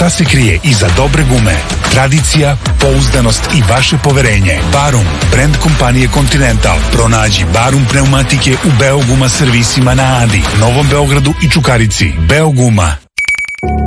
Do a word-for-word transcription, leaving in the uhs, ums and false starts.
Šta se krije iza dobre gume? Tradicija, pouzdanost i vaše poverenje. Barum, brand kompanije Continental. Pronađi Barum pneumatike u Beoguma servisima na Adi, Novom Beogradu i Čukarici. Beoguma.